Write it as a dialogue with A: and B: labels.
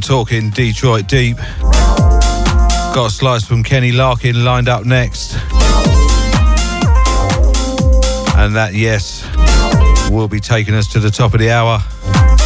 A: and talking Detroit Deep. Got a slice from Kenny Larkin lined up next. And that, yes, will be taking us to the top of the hour.